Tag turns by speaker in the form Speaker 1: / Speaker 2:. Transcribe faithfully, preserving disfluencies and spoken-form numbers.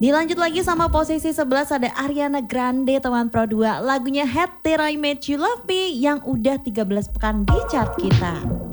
Speaker 1: Dilanjut lagi sama posisi sebelas ada Ariana Grande teman Pro dua. Lagunya Had That I Made You Love Me yang udah tiga belas pekan di chart kita.